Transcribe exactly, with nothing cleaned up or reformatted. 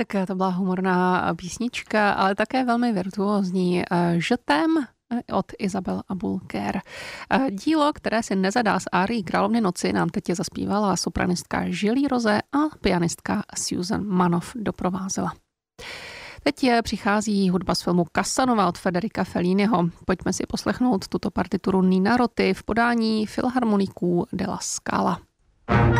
Tak to byla humorná písnička, ale také velmi virtuózní. Žetem od Isabelle Aboulker. Dílo, které si nezadá s árií Královny noci, nám teď zaspívala sopranistka Julie Rose a pianistka Susan Manoff doprovázela. Teď přichází hudba z filmu Casanova od Federica Felliniho. Pojďme si poslechnout tuto partituru Nina Roty v podání Filharmoniků della Scala.